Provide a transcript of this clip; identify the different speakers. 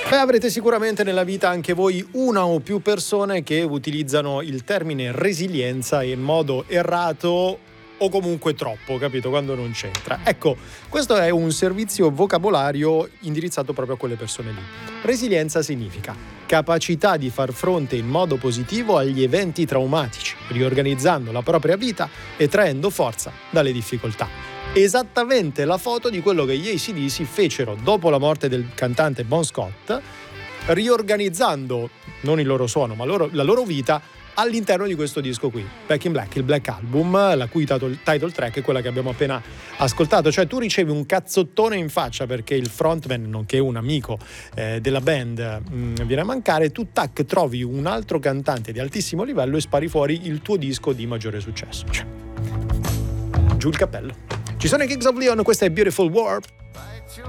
Speaker 1: Beh, avrete sicuramente nella vita anche voi una o più persone che utilizzano il termine resilienza in modo errato o comunque troppo, capito? Quando non c'entra. Ecco, questo è un servizio vocabolario indirizzato proprio a quelle persone lì. Resilienza significa capacità di far fronte in modo positivo agli eventi traumatici, riorganizzando la propria vita e traendo forza dalle difficoltà. Esattamente la foto di quello che gli AC/DC fecero dopo la morte del cantante Bon Scott, riorganizzando non il loro suono ma la loro vita all'interno di questo disco qui, Back in Black, il Black Album, la cui title track è quella che abbiamo appena ascoltato. Cioè tu ricevi un cazzottone in faccia perché il frontman, nonché un amico della band, viene a mancare, tu tac trovi un altro cantante di altissimo livello e spari fuori il tuo disco di maggiore successo. Cioè, giù il cappello. Ci sono i Kings of Leon, questa è Beautiful War.